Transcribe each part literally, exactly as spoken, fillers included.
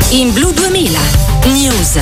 In Blu duemila News.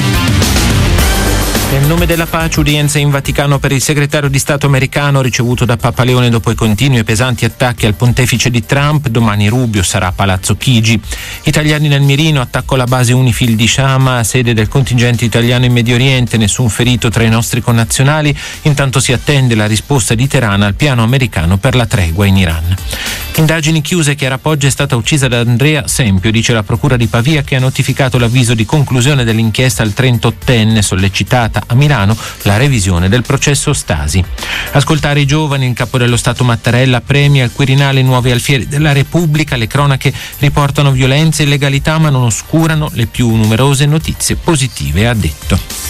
Nel nome della pace, udienza in Vaticano per il segretario di Stato americano ricevuto da Papa Leone dopo i continui e pesanti attacchi al pontefice di Trump. Domani Rubio sarà a Palazzo Chigi. Italiani nel mirino, attacco alla base Unifil di Shama, sede del contingente italiano in Medio Oriente, nessun ferito tra i nostri connazionali. Intanto si attende la risposta di Teheran al piano americano per la tregua in Iran. Indagini chiuse, Chiara Poggia è stata uccisa da Andrea Sempio, dice la procura di Pavia, che ha notificato l'avviso di conclusione dell'inchiesta al trentottenne, sollecitata a Milano la revisione del processo Stasi. Ascoltare i giovani, il capo dello Stato Mattarella premia al Quirinale nuovi alfieri della Repubblica. Le cronache riportano violenze e illegalità ma non oscurano le più numerose notizie positive, ha detto.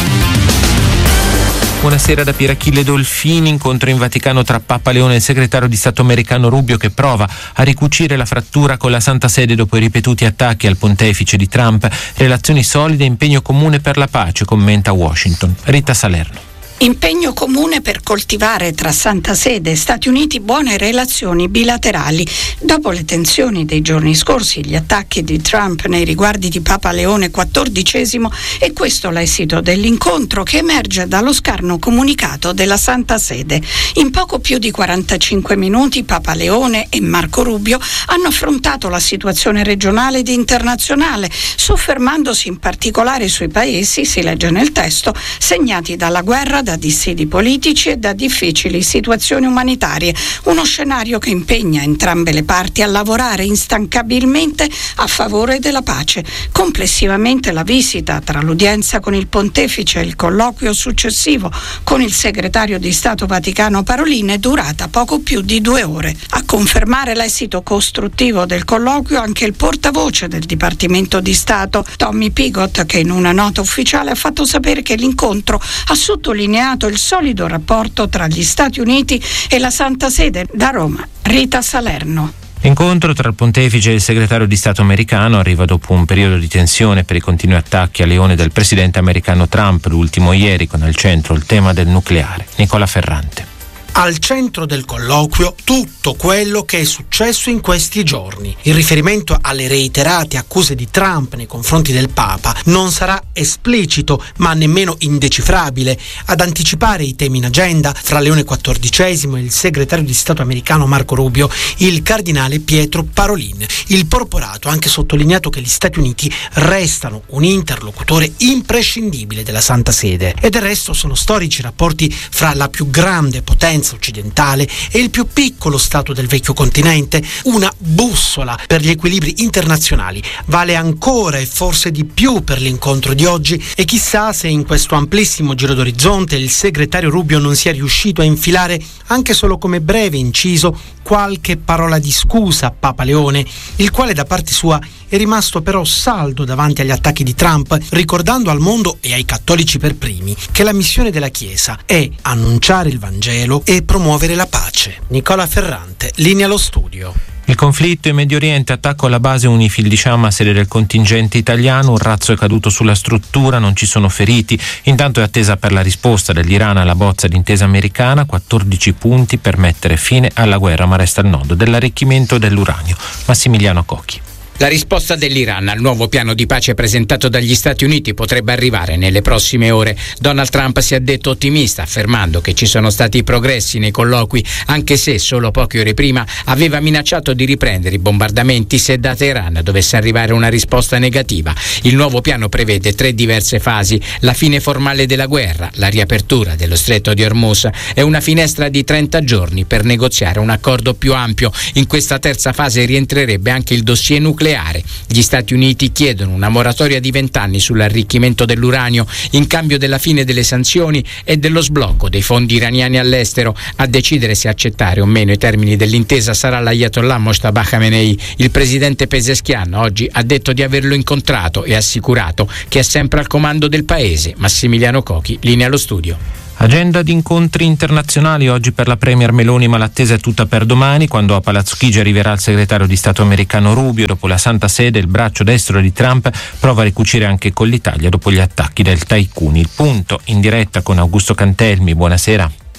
Buonasera da Pierachille Dolfini. Incontro in Vaticano tra Papa Leone e il segretario di Stato americano Rubio, che prova a ricucire la frattura con la Santa Sede dopo i ripetuti attacchi al pontefice di Trump. Relazioni solide e impegno comune per la pace, commenta Washington. Rita Salerno. Impegno comune per coltivare tra Santa Sede e Stati Uniti buone relazioni bilaterali. Dopo le tensioni dei giorni scorsi e gli attacchi di Trump nei riguardi di Papa Leone quattordicesimo, è questo l'esito dell'incontro che emerge dallo scarno comunicato della Santa Sede. In poco più di quarantacinque minuti Papa Leone e Marco Rubio hanno affrontato la situazione regionale ed internazionale, soffermandosi in particolare sui paesi, si legge nel testo, segnati dalla guerra, da dissidi politici e da difficili situazioni umanitarie, uno scenario che impegna entrambe le parti a lavorare instancabilmente a favore della pace. Complessivamente la visita, tra l'udienza con il pontefice e il colloquio successivo con il segretario di Stato Vaticano Parolin, è durata poco più di due ore. A confermare l'esito costruttivo del colloquio anche il portavoce del Dipartimento di Stato, Tommy Pigott, che in una nota ufficiale ha fatto sapere che l'incontro ha sottolineato il solido rapporto tra gli Stati Uniti e la Santa Sede. Da Roma, Rita Salerno. L'incontro tra il pontefice e il segretario di Stato americano arriva dopo un periodo di tensione per i continui attacchi a Leone del presidente americano Trump, l'ultimo ieri, con al centro il tema del nucleare. Nicola Ferrante. Al centro del colloquio tutto quello che è successo in questi giorni. Il riferimento alle reiterate accuse di Trump nei confronti del Papa non sarà esplicito ma nemmeno indecifrabile. Ad anticipare i temi in agenda fra Leone quattordicesimo e il segretario di Stato americano Marco Rubio, il cardinale Pietro Parolin. Il porporato ha anche sottolineato che gli Stati Uniti restano un interlocutore imprescindibile della Santa Sede e del resto sono storici rapporti fra la più grande potenza occidentale e il più piccolo stato del vecchio continente, una bussola per gli equilibri internazionali. Vale ancora e forse di più per l'incontro di oggi e chissà se in questo amplissimo giro d'orizzonte il segretario Rubio non sia riuscito a infilare anche solo come breve inciso qualche parola di scusa a Papa Leone, il quale da parte sua è rimasto però saldo davanti agli attacchi di Trump, ricordando al mondo e ai cattolici per primi che la missione della Chiesa è annunciare il Vangelo e promuovere la pace. Nicola Ferrante, linea allo studio. Il conflitto in Medio Oriente, attacco alla base Unifil di Shama, sede del contingente italiano, un razzo è caduto sulla struttura, non ci sono feriti. Intanto è attesa per la risposta dell'Iran alla bozza d'intesa americana, quattordici punti per mettere fine alla guerra, ma resta il nodo dell'arricchimento dell'uranio. Massimiliano Cocchi. La risposta dell'Iran al nuovo piano di pace presentato dagli Stati Uniti potrebbe arrivare nelle prossime ore. Donald Trump si è detto ottimista, affermando che ci sono stati progressi nei colloqui, anche se solo poche ore prima aveva minacciato di riprendere i bombardamenti se da Teheran dovesse arrivare una risposta negativa. Il nuovo piano prevede tre diverse fasi: la fine formale della guerra, la riapertura dello stretto di Hormuz e una finestra di trenta giorni per negoziare un accordo più ampio. In questa terza fase rientrerebbe anche il dossier nucleare. Gli Stati Uniti chiedono una moratoria di vent'anni sull'arricchimento dell'uranio in cambio della fine delle sanzioni e dello sblocco dei fondi iraniani all'estero. A decidere se accettare o meno i termini dell'intesa sarà l'Ayatollah Mojtaba Khamenei. Il presidente Pezeshkian oggi ha detto di averlo incontrato e assicurato che è sempre al comando del paese. Massimiliano Cocchi, linea allo studio. Agenda di incontri internazionali oggi per la premier Meloni, ma l'attesa è tutta per domani, quando a Palazzo Chigi arriverà il segretario di Stato americano Rubio. Dopo la Santa Sede, il braccio destro di Trump prova a ricucire anche con l'Italia dopo gli attacchi del Tycoon. Il punto in diretta con Augusto Cantelmi. Buonasera.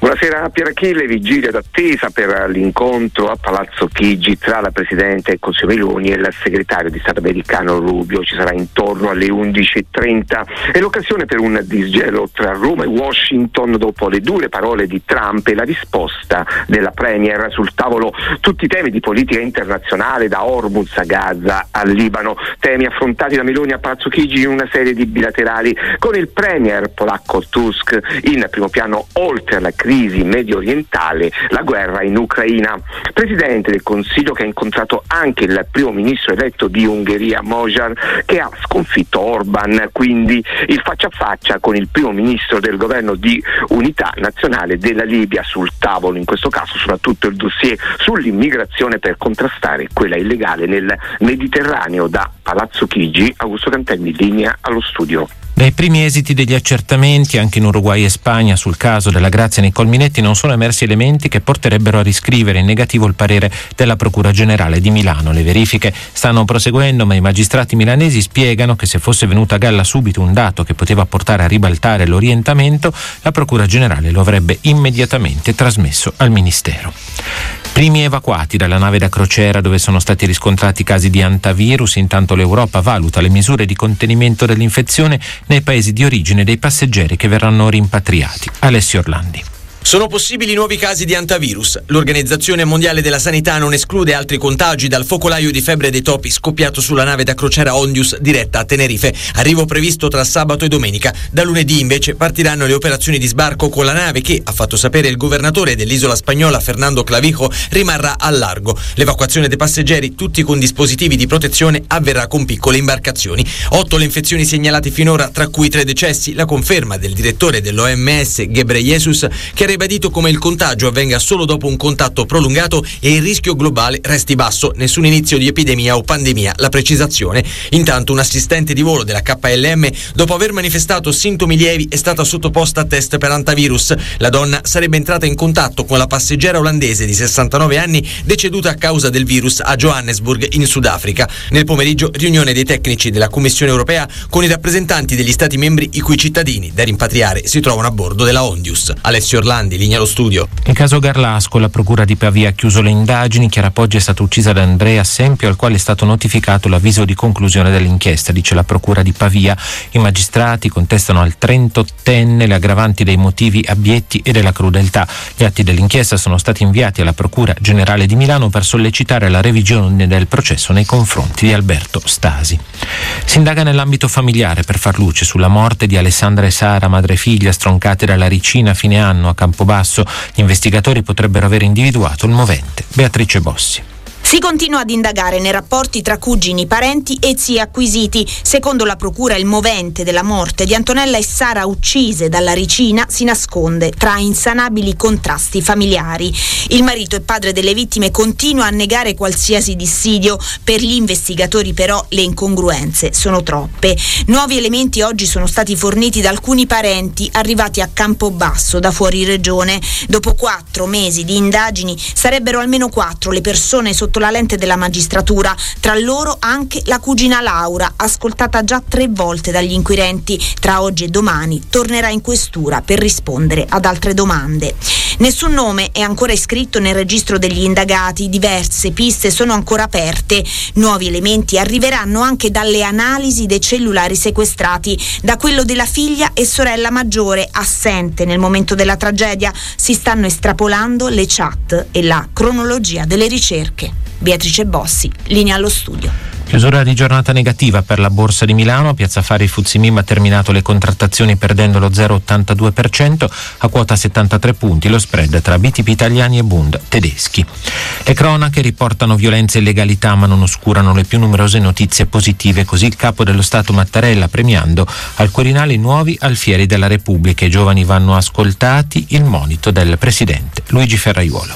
Buonasera Pierachille, vigilia d'attesa per l'incontro a Palazzo Chigi tra la Presidente del Consiglio Meloni e il segretario di Stato americano Rubio. Ci sarà intorno alle undici e trenta. È l'occasione per un disgelo tra Roma e Washington dopo le dure parole di Trump e la risposta della Premier. Sul tavolo tutti i temi di politica internazionale, da Hormuz a Gaza al Libano, temi affrontati da Meloni a Palazzo Chigi in una serie di bilaterali con il Premier polacco Tusk. In primo piano, oltre alla crisi medio orientale, la guerra in Ucraina. Presidente del Consiglio che ha incontrato anche il primo ministro eletto di Ungheria Magyar, che ha sconfitto Orban, quindi il faccia a faccia con il primo ministro del governo di unità nazionale della Libia. Sul tavolo in questo caso soprattutto il dossier sull'immigrazione per contrastare quella illegale nel Mediterraneo. Da Palazzo Chigi, Augusto Cantelli, linea allo studio. Dai primi esiti degli accertamenti anche in Uruguay e Spagna sul caso della Grazia Nicole Minetti non sono emersi elementi che porterebbero a riscrivere in negativo il parere della Procura Generale di Milano. Le verifiche stanno proseguendo, ma i magistrati milanesi spiegano che se fosse venuto a galla subito un dato che poteva portare a ribaltare l'orientamento, la Procura Generale lo avrebbe immediatamente trasmesso al Ministero. Primi evacuati dalla nave da crociera dove sono stati riscontrati casi di antivirus. Intanto l'Europa valuta le misure di contenimento dell'infezione nei paesi di origine dei passeggeri che verranno rimpatriati. Alessio Orlandi. Sono possibili nuovi casi di antivirus. L'Organizzazione Mondiale della Sanità non esclude altri contagi dal focolaio di febbre dei topi scoppiato sulla nave da crociera Ondius diretta a Tenerife. Arrivo previsto tra sabato e domenica. Da lunedì invece partiranno le operazioni di sbarco con la nave che, ha fatto sapere il governatore dell'isola spagnola Fernando Clavijo, rimarrà al largo. L'evacuazione dei passeggeri, tutti con dispositivi di protezione, avverrà con piccole imbarcazioni. Otto le infezioni segnalate finora, tra cui tre decessi, la conferma del direttore dell'O M S Ghebreyesus, che ha ribadito come il contagio avvenga solo dopo un contatto prolungato e il rischio globale resti basso, nessun inizio di epidemia o pandemia, la precisazione. Intanto un assistente di volo della K L M, dopo aver manifestato sintomi lievi, è stata sottoposta a test per antivirus. La donna sarebbe entrata in contatto con la passeggera olandese di sessantanove anni deceduta a causa del virus a Johannesburg in Sudafrica. Nel pomeriggio riunione dei tecnici della Commissione Europea con i rappresentanti degli Stati membri i cui cittadini da rimpatriare si trovano a bordo della Ondius. Alessio Orlandi, linea allo studio. In caso Garlasco, la procura di Pavia ha chiuso le indagini. Chiara Poggi è stata uccisa da Andrea Sempio, al quale è stato notificato l'avviso di conclusione dell'inchiesta, dice la procura di Pavia. I magistrati contestano al trentottenne le aggravanti dei motivi abietti e della crudeltà. Gli atti dell'inchiesta sono stati inviati alla Procura Generale di Milano per sollecitare la revisione del processo nei confronti di Alberto Stasi. Si indaga nell'ambito familiare per far luce sulla morte di Alessandra e Sara, madre e figlia, stroncate dalla Ricina a fine anno a Campobasso. Gli investigatori potrebbero aver individuato il movente. Beatrice Bossi. Si continua ad indagare nei rapporti tra cugini, parenti e zii acquisiti. Secondo la procura, il movente della morte di Antonella e Sara, uccise dalla Ricina, si nasconde tra insanabili contrasti familiari. Il marito e padre delle vittime continua a negare qualsiasi dissidio. Per gli investigatori però le incongruenze sono troppe. Nuovi elementi oggi sono stati forniti da alcuni parenti arrivati a Campobasso da fuori regione. Dopo quattro mesi di indagini sarebbero almeno quattro le persone sotto la lente della magistratura, tra loro anche la cugina Laura, ascoltata già tre volte dagli inquirenti. Tra oggi e domani tornerà in questura per rispondere ad altre domande. Nessun nome è ancora iscritto nel registro degli indagati, diverse piste sono ancora aperte. Nuovi elementi arriveranno anche dalle analisi dei cellulari sequestrati, da quello della figlia e sorella maggiore assente nel momento della tragedia. Si stanno estrapolando le chat e la cronologia delle ricerche. Beatrice Bossi, linea allo studio. Chiusura di giornata negativa per la Borsa di Milano. Piazza Affari Fuzzi Mim ha terminato le contrattazioni perdendo lo zero virgola ottantadue per cento a quota settantatré punti, lo spread tra B T P italiani e Bund tedeschi. Le cronache riportano violenza e illegalità ma non oscurano le più numerose notizie positive, così il capo dello Stato Mattarella premiando al Quirinale i nuovi alfieri della Repubblica. I giovani vanno ascoltati, il monito del presidente Luigi Ferraiuolo.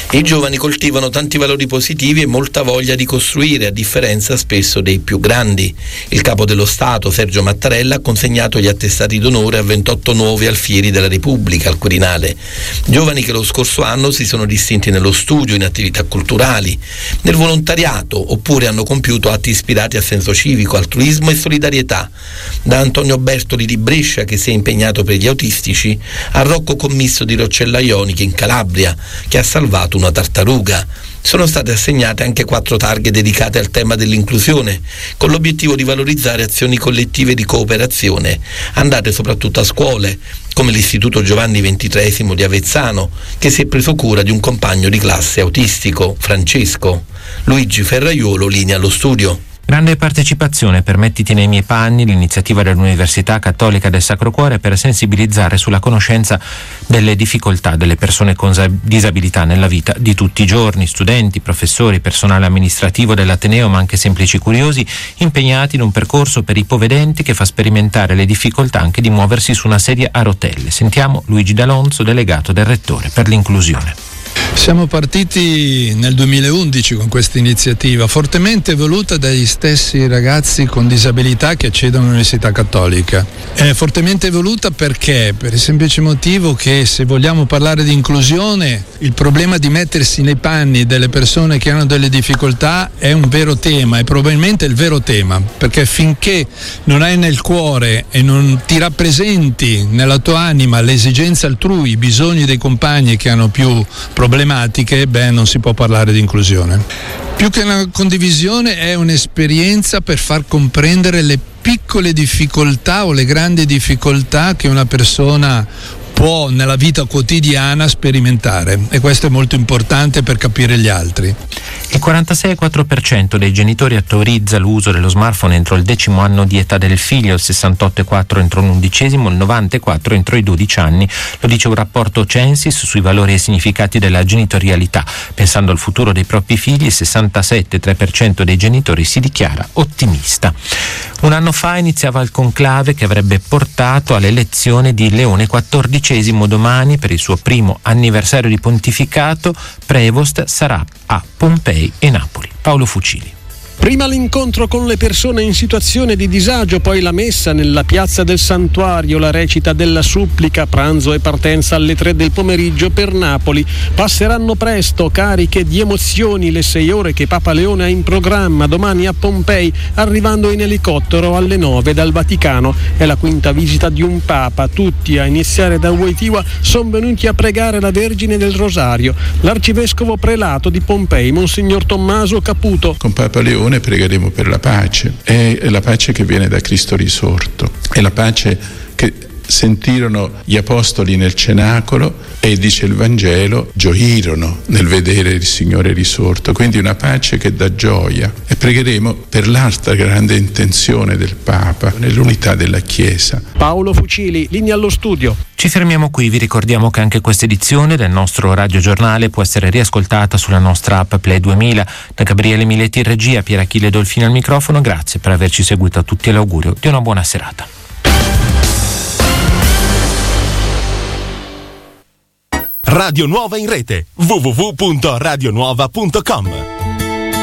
I giovani coltivano tanti valori positivi e molta voglia di costruire, a differenza spesso dei più grandi. Il capo dello Stato, Sergio Mattarella, ha consegnato gli attestati d'onore a ventotto nuovi alfieri della Repubblica al Quirinale. Giovani che lo scorso anno si sono distinti nello studio, in attività culturali, nel volontariato, oppure hanno compiuto atti ispirati a senso civico, altruismo e solidarietà. Da Antonio Bertoli di Brescia, che si è impegnato per gli autistici, a Rocco Commisso di Roccella Ionica in Calabria, che ha salvato una tartaruga. Sono state assegnate anche quattro targhe dedicate al tema dell'inclusione, con l'obiettivo di valorizzare azioni collettive di cooperazione, andate soprattutto a scuole, come l'Istituto Giovanni ventitreesimo di Avezzano, che si è preso cura di un compagno di classe autistico, Francesco. Luigi Ferraiuolo, linea allo studio. Grande partecipazione per Mettiti nei miei panni, l'iniziativa dell'Università Cattolica del Sacro Cuore per sensibilizzare sulla conoscenza delle difficoltà delle persone con disabilità nella vita di tutti i giorni, studenti, professori, personale amministrativo dell'Ateneo, ma anche semplici curiosi, impegnati in un percorso per ipovedenti che fa sperimentare le difficoltà anche di muoversi su una sedia a rotelle. Sentiamo Luigi D'Alonso, delegato del Rettore per l'inclusione. Siamo partiti nel duemilaundici con questa iniziativa, fortemente voluta dagli stessi ragazzi con disabilità che accedono all'Università Cattolica. È fortemente voluta perché? Per il semplice motivo che, se vogliamo parlare di inclusione, il problema di mettersi nei panni delle persone che hanno delle difficoltà è un vero tema, è probabilmente il vero tema, perché finché non hai nel cuore e non ti rappresenti nella tua anima le esigenze altrui, i bisogni dei compagni che hanno più problematiche, beh, non si può parlare di inclusione. Più che una condivisione è un'esperienza per far comprendere le piccole difficoltà o le grandi difficoltà che una persona può nella vita quotidiana sperimentare, e questo è molto importante per capire gli altri. Il quarantasei virgola quattro per cento dei genitori autorizza l'uso dello smartphone entro il decimo anno di età del figlio, il sessantotto virgola quattro per cento entro l'undicesimo, il novanta virgola quattro per cento entro i dodici anni. Lo dice un rapporto Censis sui valori e significati della genitorialità. Pensando al futuro dei propri figli, il sessantasette virgola tre per cento dei genitori si dichiara ottimista. Un anno fa iniziava il conclave che avrebbe portato all'elezione di Leone quattordicesimo. Domani, per il suo primo anniversario di pontificato, Prevost sarà a Pompei e Napoli. Paolo Fucili. Prima l'incontro con le persone in situazione di disagio, poi la messa nella piazza del Santuario, la recita della supplica, pranzo e partenza alle tre del pomeriggio per Napoli. Passeranno presto, cariche di emozioni, le sei ore che Papa Leone ha in programma domani a Pompei, arrivando in elicottero alle nove dal Vaticano. È la quinta visita di un Papa. Tutti, a iniziare da Wojtyła, sono venuti a pregare la Vergine del Rosario. L'arcivescovo prelato di Pompei, Monsignor Tommaso Caputo. Con Papa Leone pregheremo per la pace, è la pace che viene da Cristo risorto, è la pace che sentirono gli apostoli nel cenacolo e, dice il Vangelo, gioirono nel vedere il Signore risorto, quindi una pace che dà gioia. E pregheremo per l'altra grande intenzione del Papa, nell'unità della Chiesa. Paolo Fucili, linea allo studio. Ci fermiamo qui, vi ricordiamo che anche questa edizione del nostro radiogiornale può essere riascoltata sulla nostra app Play duemila. Da Gabriele Miletti in regia, Pier Achille Dolfino al microfono, grazie per averci seguito a tutti e l'augurio di una buona serata. Radio Nuova in rete, w w w punto radio nuova punto com.